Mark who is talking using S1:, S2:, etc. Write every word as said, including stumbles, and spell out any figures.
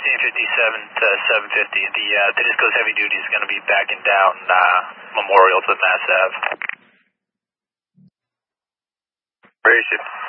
S1: fifteen fifty-seven to seven fifty. The uh, Tedisco's heavy duty is going to be backing down uh, Memorial to Mass Ave.
S2: Appreciate it.